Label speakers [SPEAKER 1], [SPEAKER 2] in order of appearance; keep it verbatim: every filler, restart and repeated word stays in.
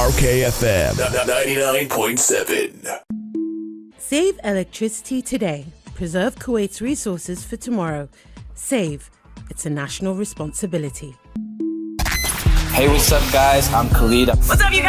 [SPEAKER 1] R K F M ninety-nine point seven.
[SPEAKER 2] Save electricity today. Preserve Kuwait's resources for tomorrow. Save. It's a national responsibility.
[SPEAKER 3] Hey, what's up, guys? I'm Khalid.
[SPEAKER 4] What's up, you guys?